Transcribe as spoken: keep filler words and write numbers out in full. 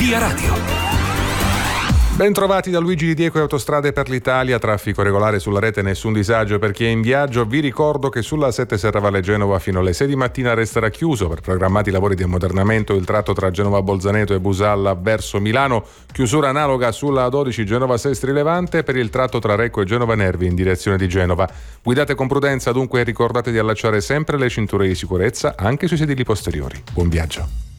Via Radio. Ben trovati da Luigi Di Diego e Autostrade per l'Italia. Traffico regolare sulla rete, nessun disagio per chi è in viaggio. Vi ricordo che sulla sette Serravalle Genova fino alle sei di mattina resterà chiuso per programmati lavori di ammodernamento il tratto tra Genova Bolzaneto e Busalla verso Milano. Chiusura analoga sulla dodici Genova Sestri Levante per il tratto tra Recco e Genova Nervi in direzione di Genova. Guidate con prudenza, dunque ricordate di allacciare sempre le cinture di sicurezza anche sui sedili posteriori. Buon viaggio.